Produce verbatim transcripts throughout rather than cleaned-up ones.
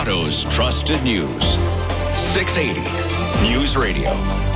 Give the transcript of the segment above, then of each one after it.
Toronto's trusted news. six eighty News Radio.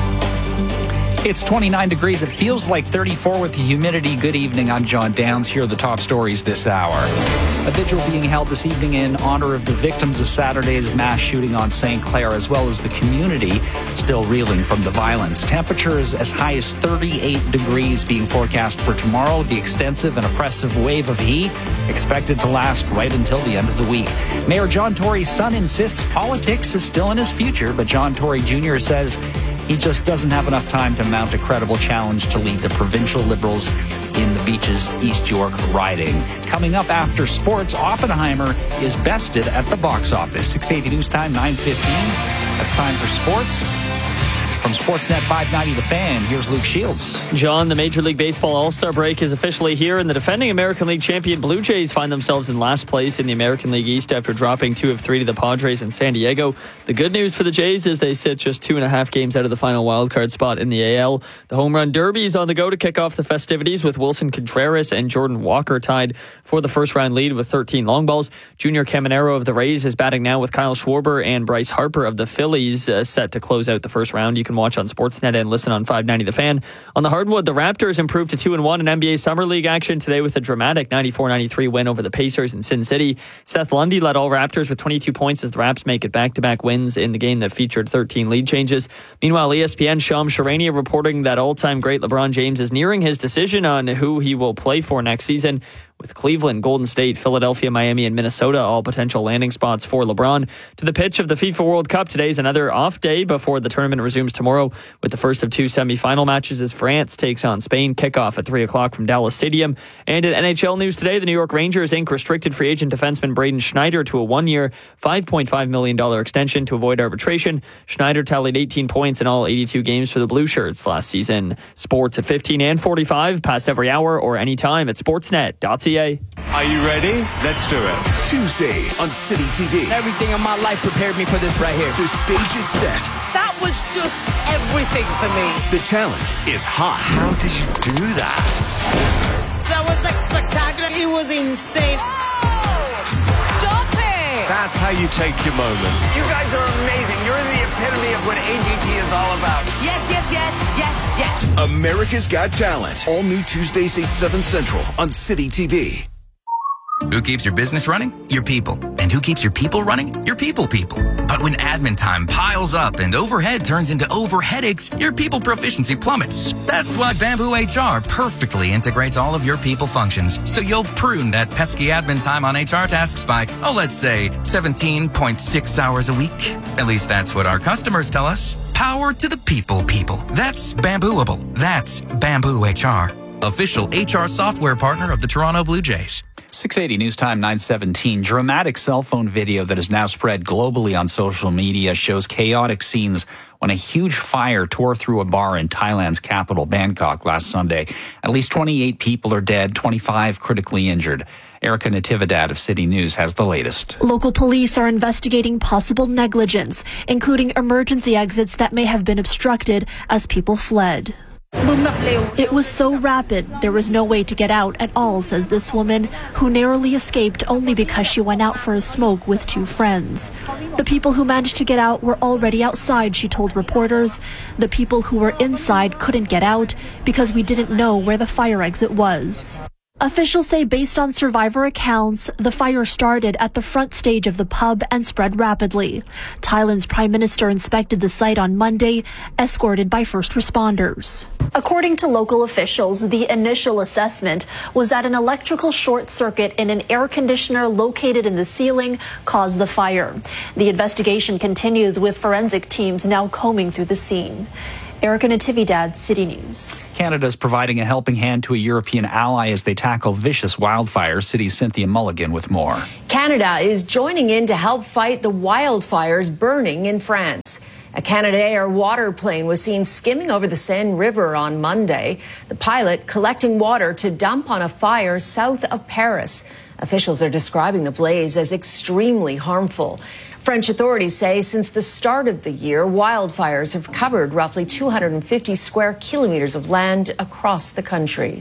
It's twenty-nine degrees. It feels like thirty-four with the humidity. Good evening. I'm John Downs. Here are the top stories this hour. A vigil being held this evening in honor of the victims of Saturday's mass shooting on Saint Clair, as well as the community still reeling from the violence. Temperatures as high as thirty-eight degrees being forecast for tomorrow. The extensive and oppressive wave of heat expected to last right until the end of the week. Mayor John Tory's son insists politics is still in his future, but John Tory Junior says he just doesn't have enough time to mount a credible challenge to lead the provincial Liberals in the Beaches East York riding. Coming up after sports, Oppenheimer is bested at the box office. six eighty News Time, nine fifteen. That's time for sports. From Sportsnet five ninety The Fan, here's Luke Shields. John, the Major League Baseball All-Star break is officially here, and the defending American League champion Blue Jays find themselves in last place in the American League East after dropping two of three to the Padres in San Diego. The good news for the Jays is they sit just two and a half games out of the final wildcard spot in the A L. The Home Run Derby is on the go to kick off the festivities, with Wilson Contreras and Jordan Walker tied for the first-round lead with thirteen long balls. Junior Caminero of the Rays is batting now with Kyle Schwarber and Bryce Harper of the Phillies uh, set to close out the first round. You can watch on Sportsnet and listen on five ninety The Fan. On the hardwood, the Raptors improved to two and one in N B A Summer League action today with a dramatic ninety-four ninety-three win over the Pacers in Sin City. Seth Lundy led all Raptors with twenty-two points as the Raps make it back-to-back wins in the game that featured thirteen lead changes. Meanwhile, E S P N's Shams Charania reporting that all-time great LeBron James is nearing his decision on who he will play for next season, with Cleveland, Golden State, Philadelphia, Miami, and Minnesota all potential landing spots for LeBron. To the pitch of the FIFA World Cup, today's another off day before the tournament resumes tomorrow, with the first of two semi-final matches as France takes on Spain. Kickoff at three o'clock from Dallas Stadium. And in N H L news today, the New York Rangers ink restricted free agent defenseman Braden Schneider to a one-year, five point five million dollars extension to avoid arbitration. Schneider tallied eighteen points in all eighty-two games for the Blue Shirts last season. Sports at fifteen and forty-five, past every hour or anytime at sportsnet dot c a. Are you ready? Let's do it. Tuesdays on City T V. Everything in my life prepared me for this right here. The stage is set. That was just everything for me. The talent is hot. How did you do that? That was like spectacular. It was insane. Stop it! That's how you take your moment. You guys are amazing. You're the epitome of what A G T is all about. Yes, yes, yes, yes, yes. America's Got Talent. All new Tuesdays, eight, seven Central on City T V. Who keeps your business running? Your people. And who keeps your people running? Your people people. But when admin time piles up and overhead turns into overheadaches, your people proficiency plummets. That's why Bamboo H R perfectly integrates all of your people functions, so you'll prune that pesky admin time on H R tasks by, oh, let's say seventeen point six hours a week. At least that's what our customers tell us. Power to the people people. That's Bambooable. That's Bamboo H R. Official H R software partner of the Toronto Blue Jays. six eighty News Time, nine seventeen. Dramatic cell phone video that is now spread globally on social media shows chaotic scenes when a huge fire tore through a bar in Thailand's capital, Bangkok, last Sunday. At least twenty-eight people are dead, twenty-five critically injured. Erica Natividad of City News has the latest. Local police are investigating possible negligence, including emergency exits that may have been obstructed as people fled. It was so rapid, there was no way to get out at all, says this woman, who narrowly escaped only because she went out for a smoke with two friends. The people who managed to get out were already outside, she told reporters. The people who were inside couldn't get out because we didn't know where the fire exit was. Officials say based on survivor accounts, the fire started at the front stage of the pub and spread rapidly. Thailand's prime minister inspected the site on Monday, escorted by first responders. According to local officials, the initial assessment was that an electrical short circuit in an air conditioner located in the ceiling caused the fire. The investigation continues with forensic teams now combing through the scene. Erica Natividad, City News. Canada is providing a helping hand to a European ally as they tackle vicious wildfires. City's Cynthia Mulligan with more. Canada is joining in to help fight the wildfires burning in France. A Canadair water plane was seen skimming over the Seine River on Monday. The pilot collecting water to dump on a fire south of Paris. Officials are describing the blaze as extremely harmful. French authorities say since the start of the year, wildfires have covered roughly two hundred fifty square kilometers of land across the country.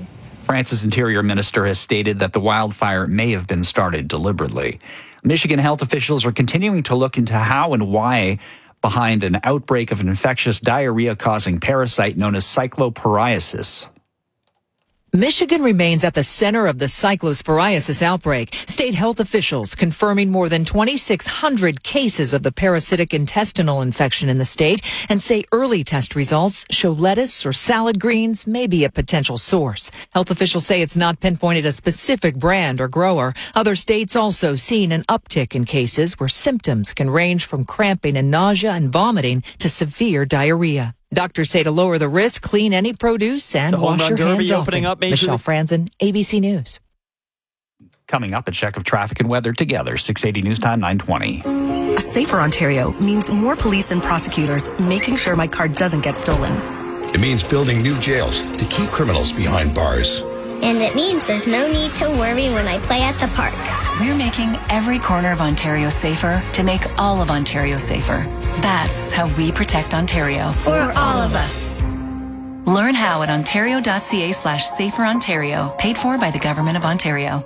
France's interior minister has stated that the wildfire may have been started deliberately. Michigan health officials are continuing to look into how and why behind an outbreak of an infectious diarrhea-causing parasite known as cycloporiasis. Michigan remains at the center of the cyclosporiasis outbreak. State health officials confirming more than twenty-six hundred cases of the parasitic intestinal infection in the state and say early test results show lettuce or salad greens may be a potential source. Health officials say it's not pinpointed a specific brand or grower. Other states also seen an uptick in cases where symptoms can range from cramping and nausea and vomiting to severe diarrhea. Doctors say to lower the risk, clean any produce and The wash Home your Run hands Derby often. opening up Major Michelle League- Franzen, A B C News. Coming up, a check of traffic and weather together. six eighty News Time, nine twenty. A safer Ontario means more police and prosecutors making sure my car doesn't get stolen. It means building new jails to keep criminals behind bars. And it means there's no need to worry when I play at the park. We're making every corner of Ontario safer to make all of Ontario safer. That's how we protect Ontario. For all of us. Learn how at ontario.ca slash safer Ontario. Paid for by the Government of Ontario.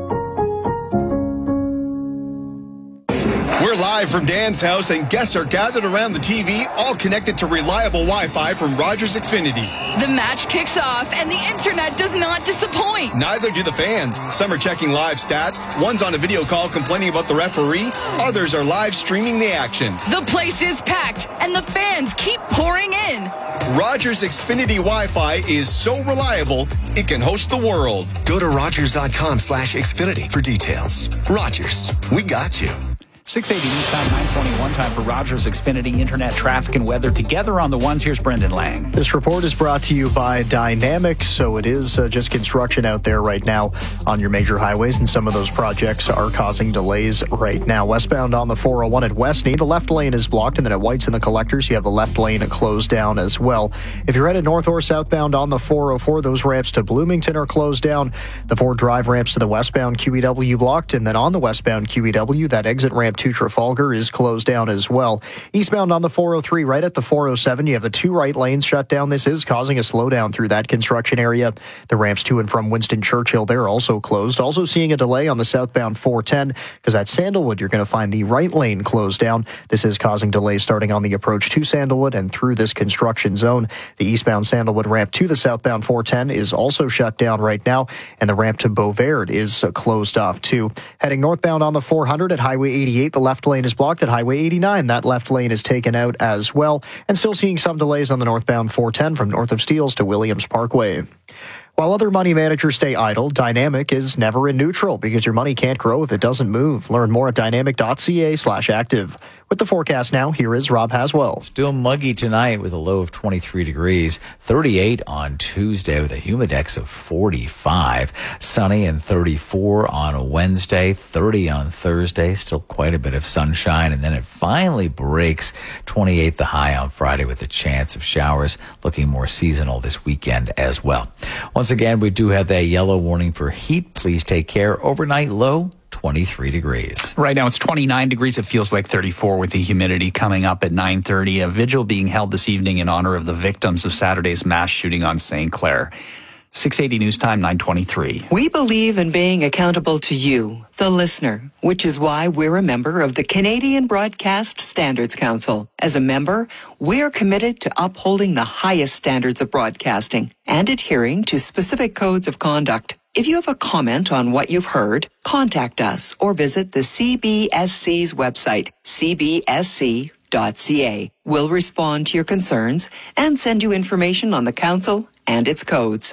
We're live from Dan's house, and guests are gathered around the T V, all connected to reliable Wi-Fi from Rogers Xfinity. The match kicks off, and the internet does not disappoint. Neither do the fans. Some are checking live stats. One's on a video call complaining about the referee. Others are live streaming the action. The place is packed, and the fans keep pouring in. Rogers Xfinity Wi-Fi is so reliable, it can host the world. Go to rogers.com slash Xfinity for details. Rogers, we got you. six eighty News Time, nine twenty-one. Time for Rogers Xfinity Internet traffic and weather together on the ones. Here's Brendan Lang. This report is brought to you by Dynamic. So it is uh, just construction out there right now on your major highways, and some of those projects are causing delays right now. Westbound on the four oh one at Westney, the left lane is blocked, and then at White's and the Collectors, you have the left lane closed down as well. If you're headed north or southbound on the four oh four, those ramps to Bloomington are closed down. The Ford Drive ramps to the westbound Q E W blocked, and then on the westbound Q E W, that exit ramp to Trafalgar is closed down as well. Eastbound on the four oh three, right at the four oh seven, you have the two right lanes shut down. This is causing a slowdown through that construction area. The ramps to and from Winston Churchill, they're also closed. Also seeing a delay on the southbound four ten, because at Sandalwood, you're going to find the right lane closed down. This is causing delays starting on the approach to Sandalwood and through this construction zone. The eastbound Sandalwood ramp to the southbound four ten is also shut down right now, and the ramp to Beauvert is uh, closed off too. Heading northbound on the four hundred at Highway eighty-eight, the left lane is blocked. At Highway eighty-nine, that left lane is taken out as well, and still seeing some delays on the northbound four ten from north of Steeles to Williams Parkway. While other money managers stay idle, Dynamic is never in neutral, because your money can't grow if it doesn't move. Learn more at dynamic.ca slash active. With the forecast now, here is Rob Haswell. Still muggy tonight with a low of twenty-three degrees, thirty-eight on Tuesday with a humidex of forty-five, sunny and thirty-four on Wednesday, thirty on Thursday, still quite a bit of sunshine, and then it finally breaks, twenty-eight the high on Friday with a chance of showers, looking more seasonal this weekend as well. Once again, we do have a yellow warning for heat. Please take care. Overnight low, twenty-three degrees. Right now it's twenty-nine degrees. It feels like thirty-four with the humidity coming up at nine thirty. A vigil being held this evening in honor of the victims of Saturday's mass shooting on Saint Clair. six eighty News Time, nine twenty-three. We believe in being accountable to you, the listener, which is why we're a member of the Canadian Broadcast Standards Council. As a member, we're committed to upholding the highest standards of broadcasting and adhering to specific codes of conduct. If you have a comment on what you've heard, contact us or visit the C B S C's website, c b s c dot c a. We'll respond to your concerns and send you information on the council and its codes.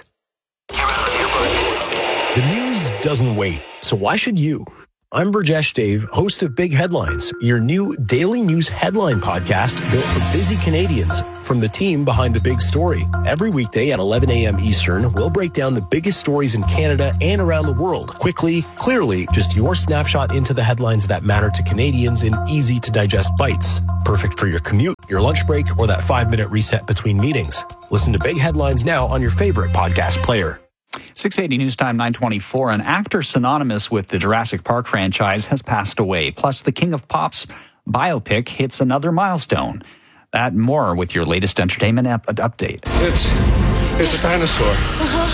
The news doesn't wait, so why should you? I'm Burjesh Dave, host of Big Headlines, your new daily news headline podcast built for busy Canadians from the team behind the big story. Every weekday at eleven a.m. Eastern, we'll break down the biggest stories in Canada and around the world. Quickly, clearly, just your snapshot into the headlines that matter to Canadians in easy-to-digest bites. Perfect for your commute, your lunch break, or that five-minute reset between meetings. Listen to Big Headlines now on your favorite podcast player. six eighty News Time, nine twenty-four. An actor synonymous with the Jurassic Park franchise has passed away. Plus, the King of Pop's biopic hits another milestone. That and more with your latest entertainment ep- update. It's, it's a dinosaur. Uh-huh.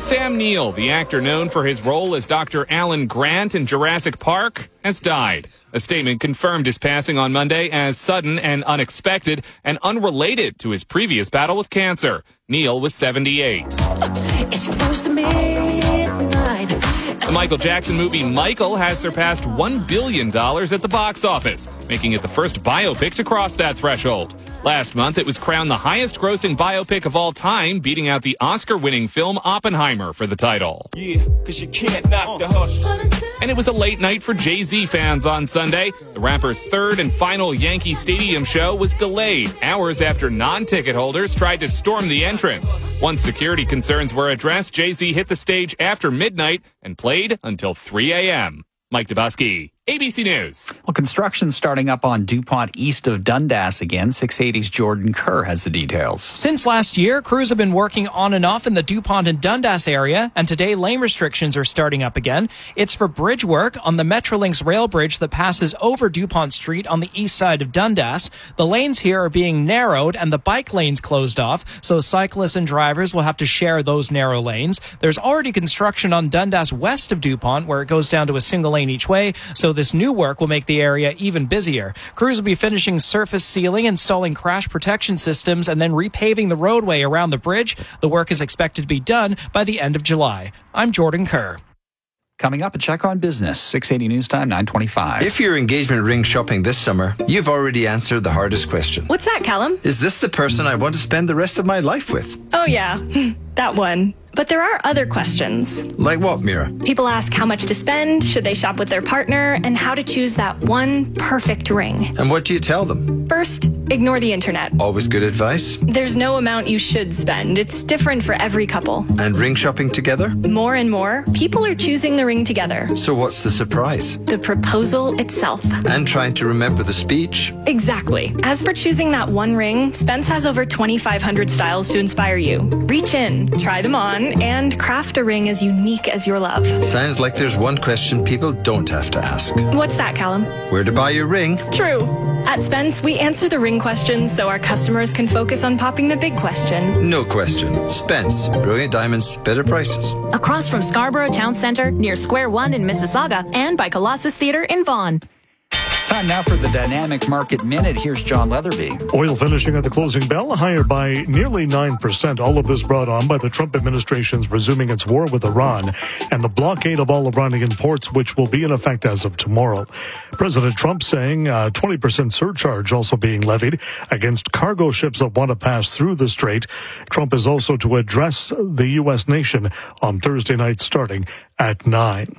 Sam Neill, the actor known for his role as Doctor Alan Grant in Jurassic Park, has died. A statement confirmed his passing on Monday as sudden and unexpected and unrelated to his previous battle with cancer. Neill was seventy-eight. It's close to midnight. The Michael Jackson movie Michael has surpassed one billion dollars at the box office, making it the first biopic to cross that threshold. Last month, it was crowned the highest-grossing biopic of all time, beating out the Oscar-winning film Oppenheimer for the title. Yeah, 'cause you can't knock the hush. And it was a late night for Jay-Z fans on Sunday. The rapper's third and final Yankee Stadium show was delayed hours after non-ticket holders tried to storm the entrance. Once security concerns were addressed, Jay-Z hit the stage after midnight and played until three a.m. Mike Dubusky, A B C News. Well, construction starting up on DuPont east of Dundas again. six eighty's Jordan Kerr has the details. Since last year, crews have been working on and off in the DuPont and Dundas area, and today lane restrictions are starting up again. It's for bridge work on the Metrolinx rail bridge that passes over DuPont Street on the east side of Dundas. The lanes here are being narrowed and the bike lanes closed off, so cyclists and drivers will have to share those narrow lanes. There's already construction on Dundas west of DuPont, where it goes down to a single lane each way, so this new work will make the area even busier. Crews will be finishing surface sealing, installing crash protection systems, and then repaving the roadway around the bridge. The work is expected to be done by the end of July. I'm Jordan Kerr. Coming up, a check on business. six eighty News Time, nine twenty-five. If you're engagement ring shopping this summer, you've already answered the hardest question. What's that, Callum? Is this the person I want to spend the rest of my life with? Oh, yeah. That one. But there are other questions. Like what, Mira? People ask how much to spend, should they shop with their partner, and how to choose that one perfect ring. And what do you tell them? First, ignore the internet. Always good advice. There's no amount you should spend. It's different for every couple. And ring shopping together? More and more, people are choosing the ring together. So what's the surprise? The proposal itself. And trying to remember the speech? Exactly. As for choosing that one ring, Spence has over twenty-five hundred styles to inspire you. Reach in, try them on, and craft a ring as unique as your love. Sounds like there's one question people don't have to ask. What's that, Callum? Where to buy your ring? True. At Spence, we answer the ring questions so our customers can focus on popping the big question. No question. Spence. Brilliant diamonds, better prices. Across from Scarborough Town Centre, near Square One in Mississauga, and by Colossus Theatre in Vaughan. Time now for the Dynamic Market Minute. Here's John Leatherby. Oil finishing at the closing bell higher by nearly nine percent. All of this brought on by the Trump administration's resuming its war with Iran and the blockade of all Iranian ports, which will be in effect as of tomorrow. President Trump saying a twenty percent surcharge also being levied against cargo ships that want to pass through the strait. Trump is also to address the U S nation on Thursday night starting at nine.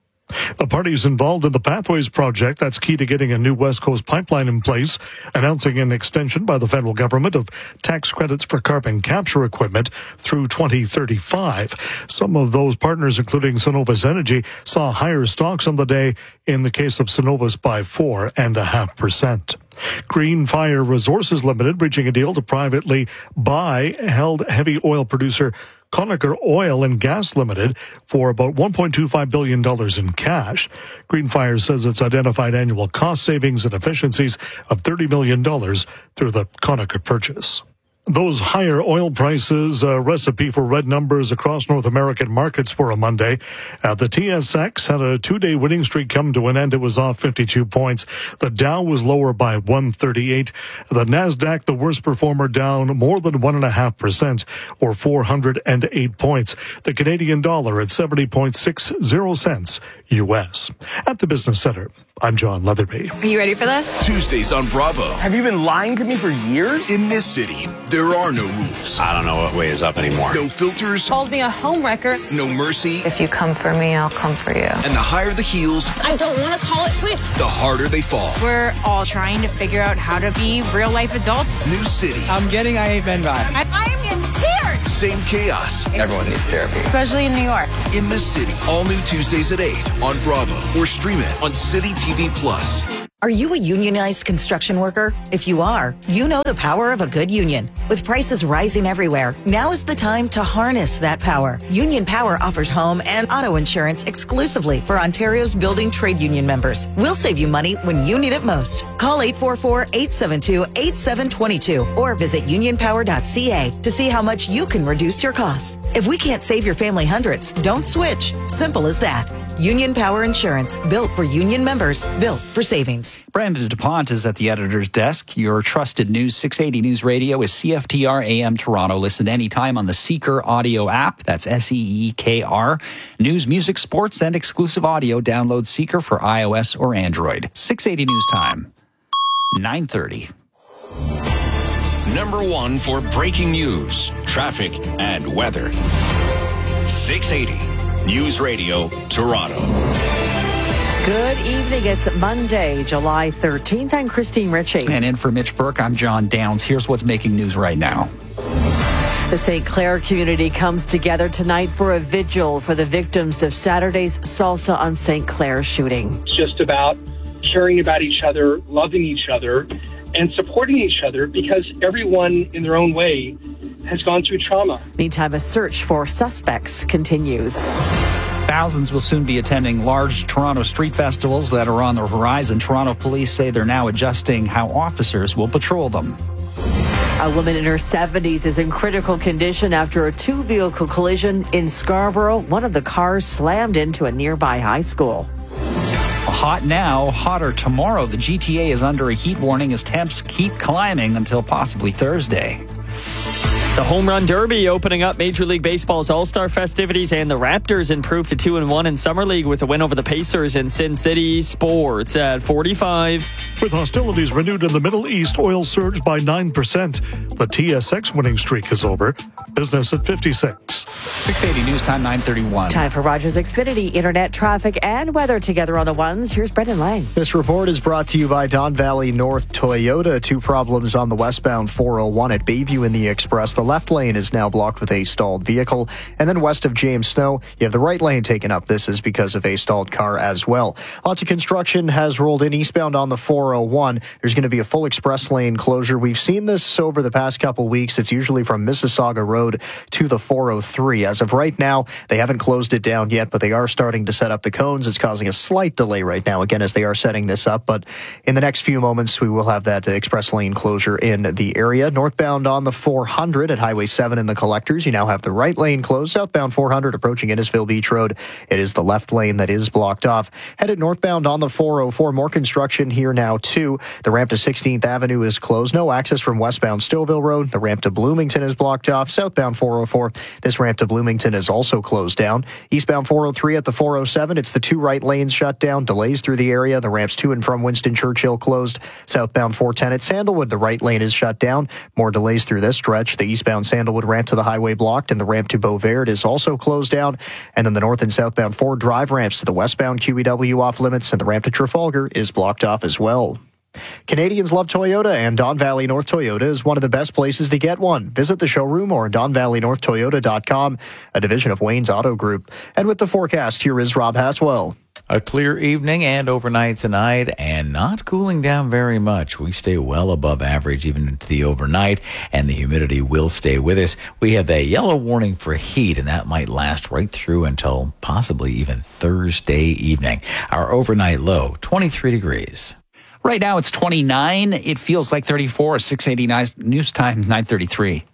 The parties involved in the Pathways Project, that's key to getting a new West Coast pipeline in place, announcing an extension by the federal government of tax credits for carbon capture equipment through twenty thirty-five. Some of those partners, including Cenovus Energy, saw higher stocks on the day, in the case of Cenovus by four and a half percent. Green Fire Resources Limited reaching a deal to privately buy held heavy oil producer Conacher Oil and Gas Limited for about one point two five billion dollars in cash. Greenfire says it's identified annual cost savings and efficiencies of thirty million dollars through the Conacher purchase. Those higher oil prices, a recipe for red numbers across North American markets for a Monday. Uh, the T S X had a two-day winning streak come to an end. It was off fifty-two points. The Dow was lower by one thirty-eight. The NASDAQ, the worst performer, down more than one point five percent or four hundred eight points. The Canadian dollar at seventy point six zero cents U S. At the Business Center, I'm John Leatherby. Are you ready for this? Tuesdays on Bravo. Have you been lying to me for years? In this city, there are no rules. I don't know what way is up anymore. No filters. Called me a homewrecker. No mercy. If you come for me, I'll come for you. And the higher the heels, I don't want to call it quits. the harder they fall. We're all trying to figure out how to be real-life adults. New city. I'm getting I Ain't Been vibe. I, I am in tears. Same chaos. Everyone needs therapy. Especially in New York. In this city. All new Tuesdays at eight on Bravo or stream it on City T V Plus. Are you a unionized construction worker? If you are, you know the power of a good union. With prices rising everywhere, now is the time to harness that power. Union Power offers home and auto insurance exclusively for Ontario's building trade union members. We'll save you money when you need it most. Call eight four four, eight seven two, eight seven two two or visit union power dot c a to see how much you can reduce your costs. If we can't save your family hundreds, don't switch. Simple as that. Union Power Insurance, built for union members, built for savings. Brandon DuPont is at the editor's desk. Your trusted News six eighty News Radio is C F T R A M Toronto. Listen anytime on the Seeker audio app. That's S E E K R. News, music, sports, and exclusive audio. Download Seeker for iOS or Android. six eighty News Time, nine thirty. Number one for breaking news, traffic, and weather. six eighty News Radio, Toronto. Good evening. It's Monday, July thirteenth. I'm Christine Ritchie. And in for Mitch Burke, I'm John Downs. Here's what's making news right now. The Saint Clair community comes together tonight for a vigil for the victims of Saturday's Salsa on Saint Clair shooting. It's just about caring about each other, loving each other, and supporting each other because everyone in their own way has gone through trauma. Meantime, a search for suspects continues. Thousands will soon be attending large Toronto street festivals that are on the horizon. Toronto police say they're now adjusting how officers will patrol them. A woman in her seventies is in critical condition after a two-vehicle collision in Scarborough. One of the cars slammed into a nearby high school. Hot now, hotter tomorrow. The G T A is under a heat warning as temps keep climbing until possibly Thursday. The Home Run Derby opening up Major League Baseball's All-Star festivities, and the Raptors improved to two and one in Summer League with a win over the Pacers in Sin City. Sports at forty-five. With hostilities renewed in the Middle East, oil surged by nine percent. The T S X winning streak is over. Business at fifty-six. six eighty News Time, nine thirty-one. Time for Rogers Xfinity, internet, traffic, and weather together on the ones. Here's Brendan Lang. This report is brought to you by Don Valley North Toyota. Two problems on the westbound four oh one at Bayview in the Express. The left lane is now blocked with a stalled vehicle. And then west of James Snow, you have the right lane taken up. This is because of a stalled car as well. Lots of construction has rolled in eastbound on the four oh one. There's going to be a full express lane closure. We've seen this over the past couple weeks. It's usually from Mississauga Road to the four oh three. As of right now, they haven't closed it down yet, but they are starting to set up the cones. It's causing a slight delay right now, again, as they are setting this up. But in the next few moments, we will have that express lane closure in the area. Northbound on the four hundred at Highway seven in the Collectors, you now have the right lane closed. Southbound four hundred approaching Innisfil Beach Road, it is the left lane that is blocked off. Headed northbound on the four oh four, more construction here now too. The ramp to sixteenth Avenue is closed. No access from westbound Stouffville Road. The ramp to Bloomington is blocked off. Southbound four oh four, this ramp to Bloomington is also closed down. Eastbound four oh three at the four oh seven, it's the two right lanes shut down. Delays through the area. The ramps to and from Winston Churchill closed. Southbound four ten at Sandalwood, the right lane is shut down. More delays through this stretch. The eastbound Sandalwood ramp to the highway blocked, and the ramp to Beauvert is also closed down. And then the north and southbound Ford Drive ramps to the westbound Q E W off limits, and the ramp to Trafalgar is blocked off as well. Canadians love Toyota, and Don Valley North Toyota is one of the best places to get one. Visit the showroom or don valley north toyota dot com, a division of Wayne's Auto Group. And with the forecast, here is Rob Haswell. A clear evening and overnight tonight, and not cooling down very much. We stay well above average even into the overnight, and the humidity will stay with us. We have a yellow warning for heat, and that might last right through until possibly even Thursday evening. Our overnight low, twenty-three degrees. Right now it's twenty-nine. It feels like thirty-four. six eighty-nine News Time, nine thirty-three.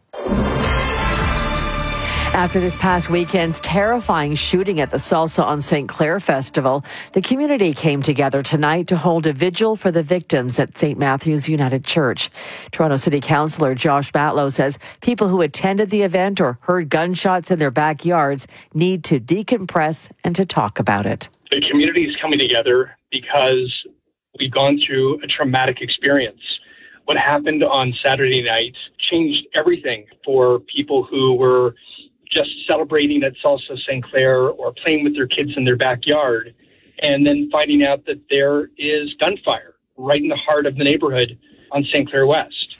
After this past weekend's terrifying shooting at the Salsa on Saint Clair Festival, the community came together tonight to hold a vigil for the victims at Saint Matthew's United Church. Toronto City Councillor Josh Batlow says people who attended the event or heard gunshots in their backyards need to decompress and to talk about it. The community is coming together because we've gone through a traumatic experience. What happened on Saturday night changed everything for people who were just celebrating at Salsa Saint Clair or playing with their kids in their backyard, and then finding out that there is gunfire right in the heart of the neighborhood on Saint Clair West.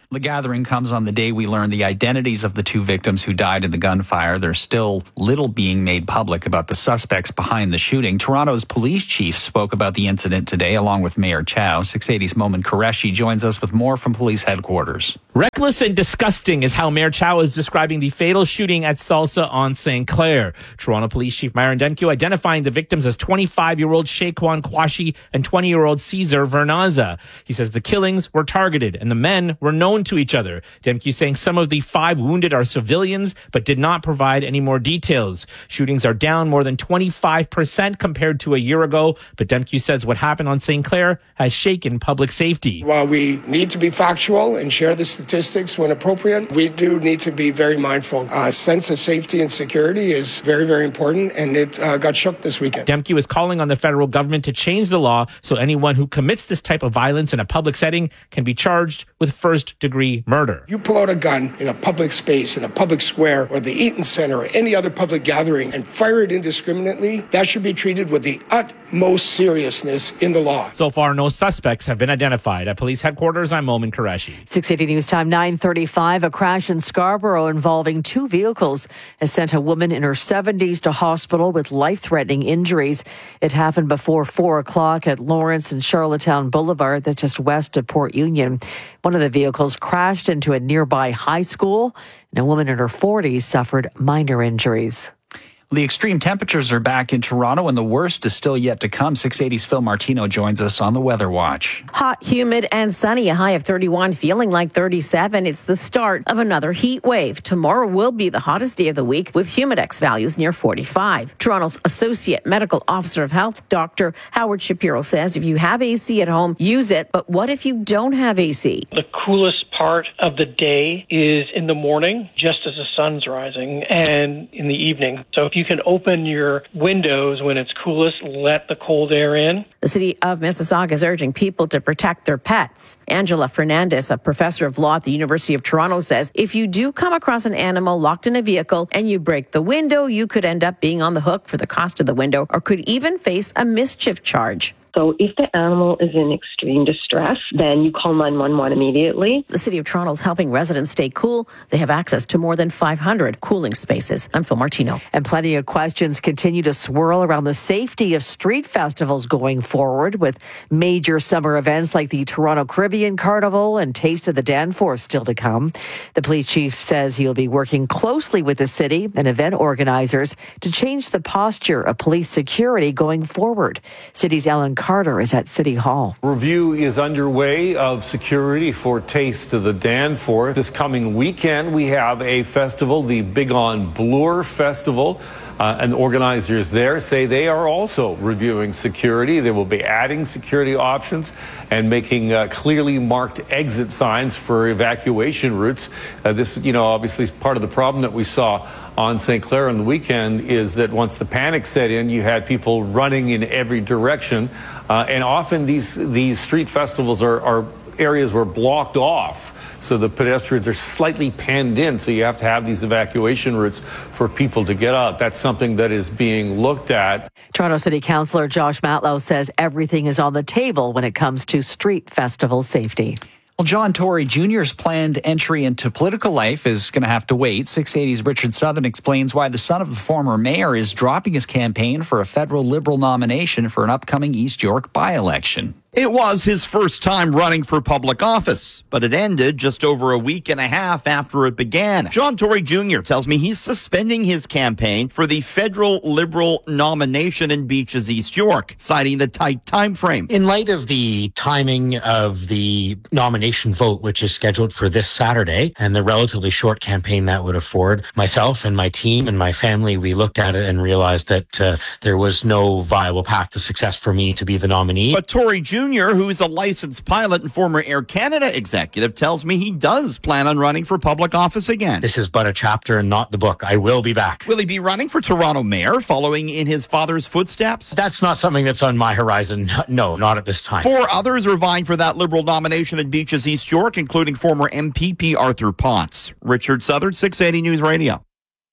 The gathering comes on the day we learn the identities of the two victims who died in the gunfire. There's still little being made public about the suspects behind the shooting. Toronto's police chief spoke about the incident today, along with Mayor Chow. six eighty's Momin Qureshi joins us with more from police headquarters. Reckless and disgusting is how Mayor Chow is describing the fatal shooting at Salsa on Saint Clair. Toronto Police Chief Myron Demkiw identifying the victims as twenty-five-year-old Shaquan Kwashi and twenty-year-old Cesar Vernaza. He says the killings were targeted and the men were known to each other. Demkiw saying some of the five wounded are civilians, but did not provide any more details. Shootings are down more than twenty-five percent compared to a year ago, but Demkiw says what happened on Saint Clair has shaken public safety. While we need to be factual and share the statistics when appropriate, we do need to be very mindful. A sense of safety and security is very, very important, and it uh, got shook this weekend. Demkiw is calling on the federal government to change the law so anyone who commits this type of violence in a public setting can be charged with first-degree murder. You pull out a gun in a public space, in a public square, or the Eaton Center, or any other public gathering, and fire it indiscriminately, that should be treated with the utmost seriousness in the law. So far, no suspects have been identified. At police headquarters, I'm Momin Qureshi. six eighty News Time, nine thirty-five. A crash in Scarborough involving two vehicles has sent a woman in her seventies to hospital with life-threatening injuries. It happened before four o'clock at Lawrence and Charlottetown Boulevard, that's just west of Port Union. One of the vehicles crashed into a nearby high school, and a woman in her forties suffered minor injuries. The extreme temperatures are back in Toronto, and the worst is still yet to come. six eighty's Phil Martino joins us on the Weather Watch. Hot, humid, and sunny. A high of thirty-one, feeling like thirty-seven. It's the start of another heat wave. Tomorrow will be the hottest day of the week, with Humidex values near forty-five. Toronto's Associate Medical Officer of Health, Doctor Howard Shapiro, says if you have A C at home, use it. But what if you don't have A C? The coolest part of the day is in the morning, just as the sun's rising, and in the evening. So if you can open your windows when it's coolest, let the cold air in. The city of Mississauga is urging people to protect their pets. Angela Fernandez, a professor of law at the University of Toronto, says if you do come across an animal locked in a vehicle and you break the window, you could end up being on the hook for the cost of the window or could even face a mischief charge. So if the animal is in extreme distress, then you call nine one one immediately. The City of Toronto is helping residents stay cool. They have access to more than five hundred cooling spaces. I'm Phil Martino. And plenty of questions continue to swirl around the safety of street festivals going forward, with major summer events like the Toronto Caribbean Carnival and Taste of the Danforth still to come. The police chief says he'll be working closely with the city and event organizers to change the posture of police security going forward. City's Ellen Carter is at City Hall. Review is underway of security for Taste of the Danforth. This coming weekend, we have a festival, the Big on Bloor Festival. Uh, and organizers there say they are also reviewing security. They will be adding security options and making uh, clearly marked exit signs for evacuation routes. Uh, this, you know, obviously is part of the problem that we saw on Saint Clair on the weekend is that once the panic set in, you had people running in every direction. Uh, and often these, these street festivals are, are areas were blocked off. So the pedestrians are slightly panned in, so you have to have these evacuation routes for people to get out. That's something that is being looked at. Toronto City Councillor Josh Matlow says everything is on the table when it comes to street festival safety. Well, John Tory Junior's planned entry into political life is going to have to wait. six eighty's Richard Southern explains why the son of the former mayor is dropping his campaign for a federal Liberal nomination for an upcoming East York by-election. It was his first time running for public office, but it ended just over a week and a half after it began. John Tory Junior tells me he's suspending his campaign for the federal Liberal nomination in Beaches, East York, citing the tight time frame. In light of the timing of the nomination vote, which is scheduled for this Saturday, and the relatively short campaign that would afford, myself and my team and my family, we looked at it and realized that uh, there was no viable path to success for me to be the nominee. But Tory Junior, who's a licensed pilot and former Air Canada executive, tells me he does plan on running for public office again. This is but a chapter and not the book. I will be back. Will he be running for Toronto mayor, following in his father's footsteps? That's not something that's on my horizon. No, not at this time. Four others are vying for that Liberal nomination at Beaches, East York, including former M P P Arthur Potts. Richard Southern, six eighty News Radio.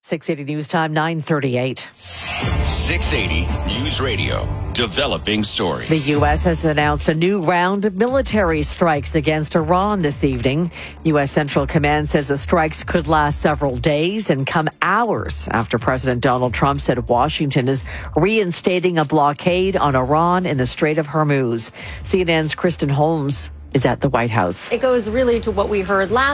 six eighty News Time, nine thirty-eight. six eighty News Radio. Developing story. The U S has announced a new round of military strikes against Iran this evening. U S Central Command says the strikes could last several days and come hours after President Donald Trump said Washington is reinstating a blockade on Iran in the Strait of Hormuz. C N N's Kristen Holmes is at the White House. It goes really to what we heard last